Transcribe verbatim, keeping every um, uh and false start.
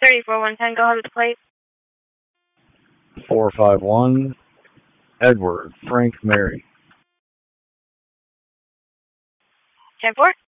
thirty-four one ten, go ahead with the plate. four five one, Edward Frank Mary. ten four?